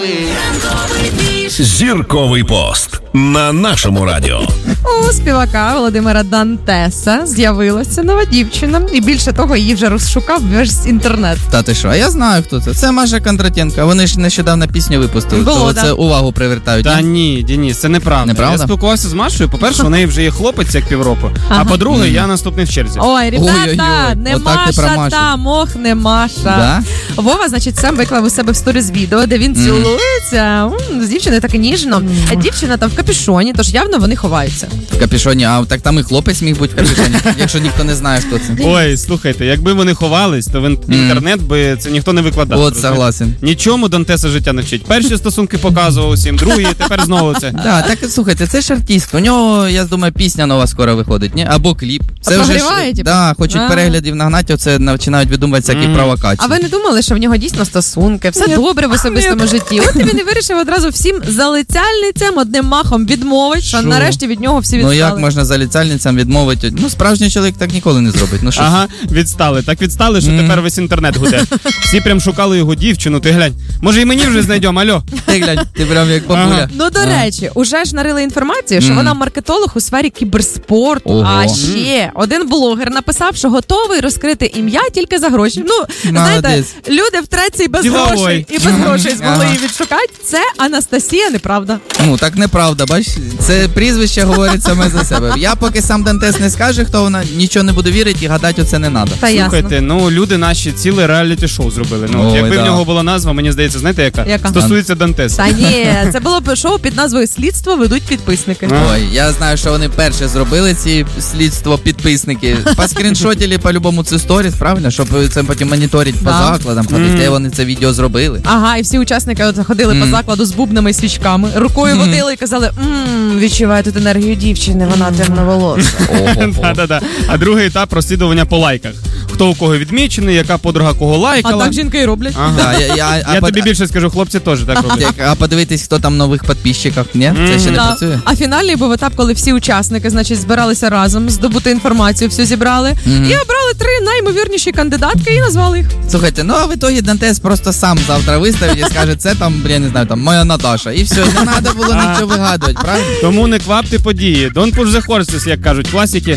Зірковий пост на нашому радіо. У співака Володимира Дантеса з'явилася нова дівчина. І більше того, її вже розшукав весь інтернет. Та ти що, а я знаю, хто це. Це Маша Кондратенко. Вони ж нещодавно пісню випустили. Було, то це увагу привертають. Та ні, Денис, це неправда. Неправда? Я спілкувався з Машою. По-перше, у неї вже є хлопець як півроку. А по-друге, я наступний в черзі. Ой, ребята, Ой-ой-ой, не отак ти про Маша Машу. там, ох, не Маша. Да? Вова, значить, сам виклав у себе в сторіз відео, де він цілується з дівчиною так ніжно. А дівчина там в капюшоні, тож явно вони ховаються. В капюшоні, а так там і хлопець міг бути в капюшоні, якщо ніхто не знає, хто це. Ой, слухайте, якби вони ховались, то в інтернет би це ніхто не викладав. От, розумієте? согласен. Нічому Дантеса життя не вчить. Перші стосунки показував усім, другі, тепер знову це. Да, так слухайте, це ж артист. У нього, я думаю, пісня нова скоро виходить, ні? Або кліп. Це вже прогріває, типу? да, хочуть переглядів нагнати, оце починають видумувати всякі провокації. А ви не думали, що в нього дійсно стосунки, все добре в особистому житті? От він і вирішив одразу всім залицяльницям одним махом відмовити, що нарешті від нього всі відстали. Ну як можна залицяльницям відмовити? Ну справжній чоловік так ніколи не зробить. Ну що? Ага, відстали. Так відстали, що тепер весь інтернет гуде. Всі прям шукали його дівчину, ти глянь. Може і мені вже знайдемо, альо? Ти глянь, ти прям як бабуля. Ну, до речі, уже ж нарили інформацію, що вона маркетолог у сфері кіберспорту. Ого. А ще один блогер написав, що готовий розкрити ім'я тільки за гроші. Ну, знаєте, Молодець. люди в треці без Діловой. грошей і без грошей змогли Ага. її відшукати. Це Анастасія, неправда. Ну так неправда, бач, це прізвище говорить саме за себе. Я поки сам Дантес не скаже, хто вона, нічого не буду вірити і гадати оце не треба. Та ясно. Слухайте, ну люди наші ціле реаліті-шоу зробили. Ну, Ой, якби да. в нього була назва, мені здається, знаєте яка? Яка? Стосується Дантеса. Та ні, це було б шоу під назвою «Слідство ведуть підписники». Ой, я знаю, що вони перше зробили ці слідство підписники. Поскріншотили по-любому цю сторіс, правильно? Щоб це потім моніторити по Да. закладам, ходити, де вони це відео зробили. Ага, і всі учасники от ходили по закладу з бубнами і свічками, рукою водили і казали: відчуваю тут енергію дівчини, вона темноволоса. Да-да-да. А другий етап розслідування по лайках. Хто у кого відмічений, яка подруга кого А лайкала. так жінки і роблять. Ага. Да, Я тобі більше скажу, хлопці теж так роблять. А подивитись, хто там нових підписчиків, ні? Це ще не Да. працює? А фінальний був етап, коли всі учасники, значить, збиралися разом, здобути інформацію, всю зібрали і обрали 3 наймовірніші кандидатки і назвали їх. Слухайте, ну а в ітогі Дантес просто сам завтра виставить і скаже, це там, я не знаю, там моя Наташа. І все, не треба було нічого вигадувати, правильно? Тому не квапте події. Don't push the horses, як кажуть класики.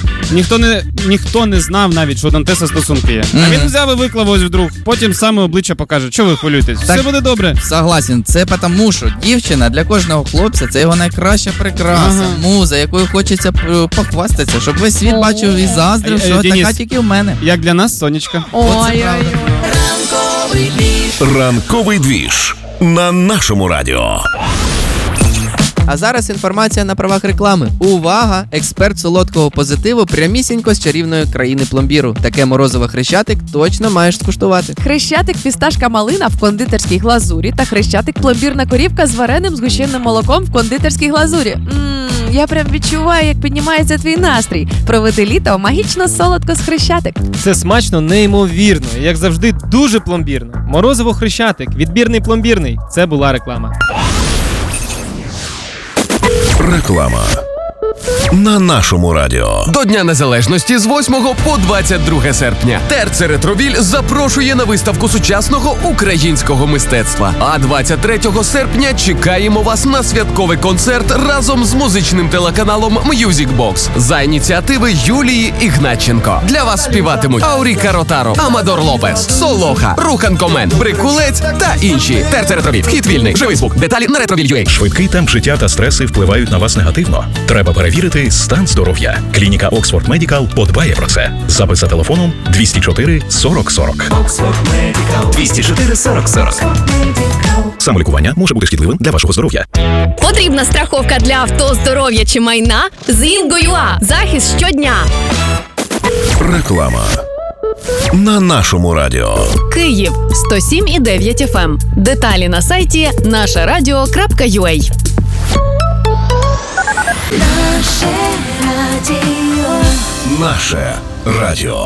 Ніхто не знав навіть, що у Дантеса стосунки є. А він взяв і виклав ось вдруг. Потім саме обличчя покаже. Що ви хвилюєтесь? Все буде добре. Согласен, це тому, що дівчина для кожного хлопця це його найкраща прикраса, муза, якою хочеться похвастатися, щоб весь світ бачив і заздрив, що Денис, така тільки в мене. Як для нас, Сонечка. Ой-ой-ой. Ранковий двіж на нашому радіо. А зараз інформація на правах реклами. Увага! Експерт солодкого позитиву прямісінько з чарівної країни пломбіру. Таке морозиво Хрещатик точно маєш скуштувати. Хрещатик фісташка малина в кондитерській глазурі та хрещатик пломбірна корівка з вареним згущеним молоком в кондитерській глазурі. Я прям відчуваю, як піднімається твій настрій. Проведи літо магічно солодко з Хрещатик. Це смачно, неймовірно, і, як завжди, дуже пломбірно. Морозиво Хрещатик, відбірний пломбірний. Це була реклама. Реклама на нашому радіо. До Дня Незалежності з 8 по 22 серпня Терце Ретровіль запрошує на виставку сучасного українського мистецтва. А 23 серпня чекаємо вас на святковий концерт разом з музичним телеканалом Music Box за ініціативи Юлії Ігнатченко. Для вас співатимуть Ауріка Ротаро, Амадор Лопес, Солоха, Руханкомен, Брикулець та інші. Терце Ретровіль. Вхід вільний. Живий звук. Деталі на Ретровіль.ua. Швидкий темп життя та стреси впливають на вас негативно. Треба перевірити стан здоров'я. Клініка Oxford Medical подбає про це. Запис за телефоном 204 40 40. 204 40 40. Самолікування може бути шкідливим для вашого здоров'я. Потрібна страховка для авто, здоров'я чи майна? З Інго.ua. Захист щодня. Реклама на нашому радіо. Київ 107,9 FM. Деталі на сайті нашерадіо.ua. Наше радіо.